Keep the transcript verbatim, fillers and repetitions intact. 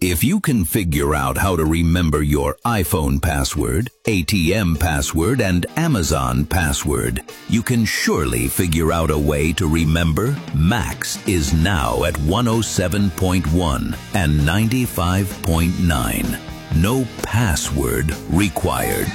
If you can figure out how to remember your iPhone password, A T M password, and Amazon password, you can surely figure out a way to remember Max is now at one oh seven point one and ninety-five point nine. No password required.